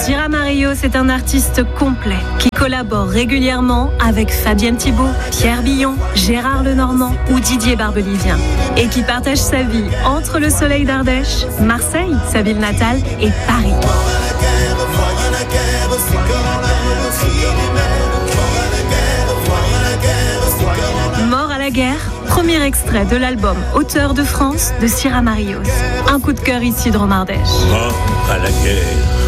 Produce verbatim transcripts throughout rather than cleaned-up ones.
Sira Mario, c'est un artiste complet qui collabore régulièrement avec Fabienne Thibault, Pierre Billon, Gérard Lenormand ou Didier Barbelivien et qui partage sa vie entre le soleil d'Ardèche, Marseille, sa ville natale, et Paris. Mort à la guerre, premier extrait de l'album Auteur de France de Sira Marios. Un coup de cœur ici de Drôme-Ardèche. Mort à la guerre.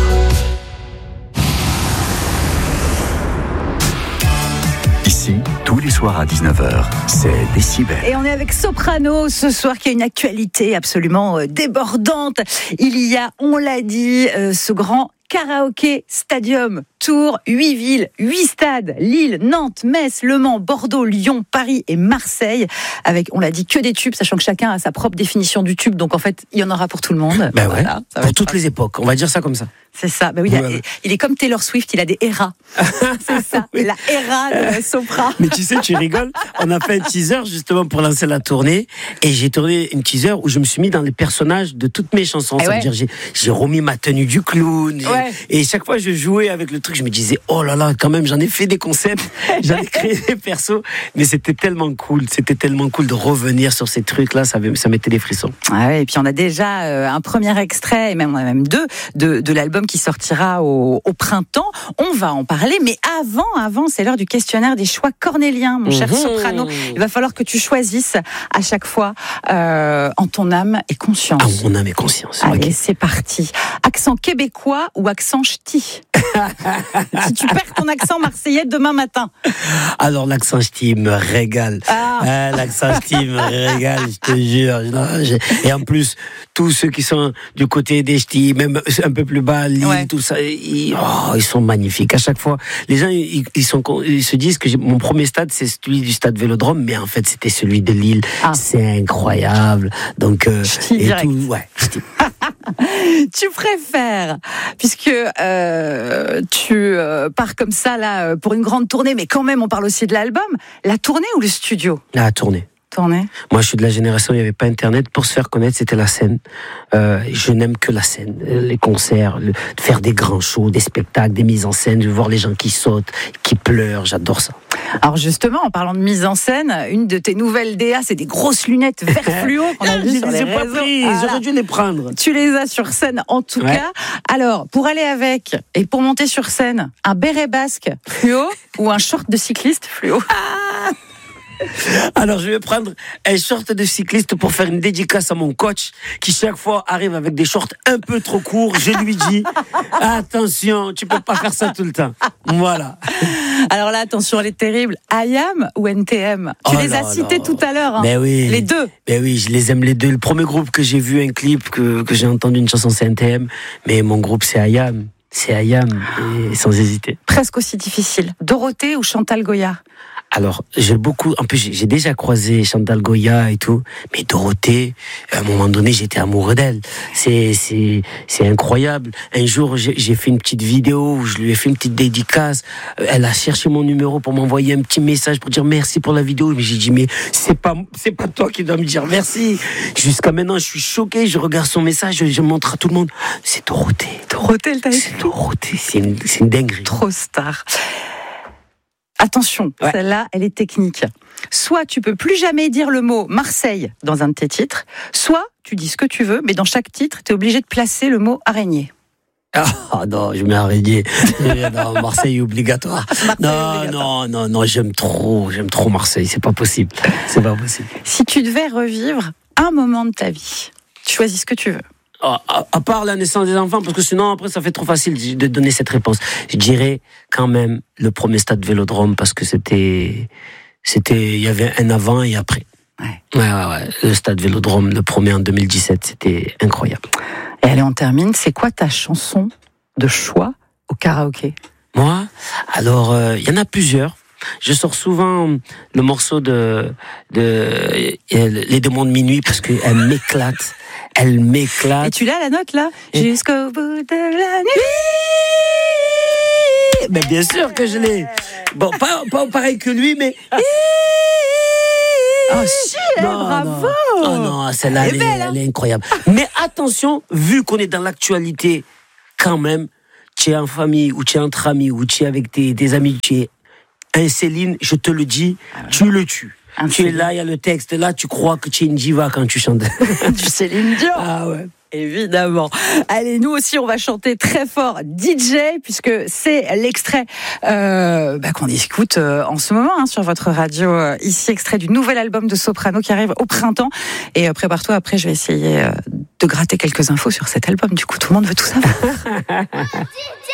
Ici, tous les soirs à dix-neuf heures, c'est Décibel. Et on est avec Soprano ce soir qui a une actualité absolument débordante. Il y a, on l'a dit, ce grand karaoké stadium tour, huit villes, huit stades, Lille, Nantes, Metz, Le Mans, Bordeaux, Lyon, Paris et Marseille, avec, on l'a dit, que des tubes, sachant que chacun a sa propre définition du tube, donc en fait, il y en aura pour tout le monde. Ben voilà, ouais, pour toutes les époques, on va dire ça comme ça. C'est ça, ben oui, ouais. il, a, il est comme Taylor Swift, il a des eras. C'est ça, oui. La era de Sopra. Mais tu sais, tu rigoles, on a fait un teaser justement pour lancer la tournée, et j'ai tourné une teaser où je me suis mis dans les personnages de toutes mes chansons. Et ça ouais. veut dire, j'ai, j'ai remis ma tenue du clown, ouais. et chaque fois je jouais avec le truc, je me disais, oh là là, quand même, j'en ai fait des concepts, j'en ai créé des persos, mais c'était tellement cool, c'était tellement cool de revenir sur ces trucs-là, ça, ça mettait des frissons. Ah ouais, et puis on a déjà euh, un premier extrait, et même, même deux, de, de l'album qui sortira au, au printemps. On va en parler, mais avant, avant, c'est l'heure du questionnaire des choix cornéliens, mon cher Mmh. Soprano. Il va falloir que tu choisisses à chaque fois euh, en ton âme et conscience. Ah, mon âme et conscience. Allez, Okay. c'est parti. Accent québécois ou accent ch'ti? Si tu perds ton accent marseillais demain matin. Alors, l'accent ch'ti me régale. Ah. Ah, l'accent ch'ti me régale, je te jure. Non, je... Et en plus, tous ceux qui sont du côté des ch'tis, même un peu plus bas, Lille, ouais. tout ça, ils... Oh, ils sont magnifiques. À chaque fois, les gens, ils, ils, sont... ils se disent que j'ai... mon premier stade, c'est celui du stade Vélodrome, mais en fait, c'était celui de Lille. Ah. C'est incroyable. Donc, euh, ch'ti et direct. tout, ouais, ch'ti. Tu préfères, puisque euh, tu euh, pars comme ça là pour une grande tournée, mais quand même on parle aussi de l'album, la tournée ou le studio? La tournée. Tournée. Moi, je suis de la génération où il n'y avait pas Internet. Pour se faire connaître, c'était la scène. Euh, je n'aime que la scène, les concerts, le, faire des grands shows, des spectacles, des mises en scène, de voir les gens qui sautent, qui pleurent. J'adore ça. Alors justement, en parlant de mise en scène, une de tes nouvelles D A, c'est des grosses lunettes vert fluo qu'on a vues sur les réseaux. Je les ai pas prises, voilà. J'aurais dû les prendre. Tu les as sur scène en tout ouais. cas. Alors, pour aller avec et pour monter sur scène, un béret basque fluo ou un short de cycliste fluo? Alors, je vais prendre un short de cycliste pour faire une dédicace à mon coach qui, chaque fois, arrive avec des shorts un peu trop courts. Je lui dis, attention, tu peux pas faire ça tout le temps. Voilà. Alors là, attention, elle est terrible. I A M ou N T M? Tu oh les là as cités là. tout à l'heure. Hein. Mais oui. Les deux. Mais oui, je les aime les deux. Le premier groupe que j'ai vu, un clip, que, que j'ai entendu une chanson, c'est N T M. Mais mon groupe, c'est I A M. C'est I A M, et sans hésiter. Presque aussi difficile. Dorothée ou Chantal Goya? Alors, j'ai beaucoup, en plus, j'ai déjà croisé Chantal Goya et tout, mais Dorothée, à un moment donné, j'étais amoureux d'elle. C'est, c'est, c'est incroyable. Un jour, j'ai, j'ai fait une petite vidéo où je lui ai fait une petite dédicace. Elle a cherché mon numéro pour m'envoyer un petit message pour dire merci pour la vidéo. Mais j'ai dit, mais c'est pas, c'est pas toi qui dois me dire merci. Jusqu'à maintenant, je suis choqué. Je regarde son message, je, je montre à tout le monde. C'est Dorothée. Dorothée, elle t'a C'est Dorothée. C'est une, c'est une dinguerie. Trop star. Attention, ouais. Celle-là, elle est technique. Soit tu peux plus jamais dire le mot Marseille dans un de tes titres, soit tu dis ce que tu veux, mais dans chaque titre, tu es obligé de placer le mot araignée. Ah oh non, je mets araignée. Non, Marseille est obligatoire. Marseille non, est obligatoire. non, non, non, j'aime trop, j'aime trop Marseille. C'est pas possible. C'est pas possible. Si tu devais revivre un moment de ta vie, tu choisis ce que tu veux. À, à, à part la naissance des enfants, parce que sinon après ça fait trop facile de donner cette réponse. Je dirais quand même le premier stade Vélodrome parce que c'était, c'était, il y avait un avant et après. Ouais. Ouais, ouais, ouais. Le stade Vélodrome, le premier en deux mille dix-sept, c'était incroyable. Et allez, on termine. C'est quoi ta chanson de choix au karaoké? Moi, alors il euh, y en a plusieurs. Je sors souvent le morceau de, de Les Démons de Minuit parce qu'elle m'éclate. Elle m'éclate. Et tu l'as la note là? Et... Jusqu'au bout de la nuit. Mais bien sûr que je l'ai. Bon, pas, pas pareil que lui, mais. Oh si, non, bravo. Non. Oh non, celle-là, elle, elle, est, belle, hein. elle est incroyable. Mais attention, vu qu'on est dans l'actualité, quand même, tu es en famille, ou tu es entre amis, ou tu es avec tes, tes amis, tu es un Céline, je te le dis, ah ouais. tu le tues. Un tu Céline. Es là, il y a le texte, là, tu crois que tu es une diva quand tu chantes. Du Céline Dion. Ah ouais. Évidemment. Allez, nous aussi, on va chanter très fort D J, puisque c'est l'extrait euh, bah, qu'on écoute euh, en ce moment hein, sur votre radio. Euh, ici, extrait du nouvel album de Soprano qui arrive au printemps. Et euh, prépare-toi, après, je vais essayer euh, de gratter quelques infos sur cet album. Du coup, tout le monde veut tout savoir.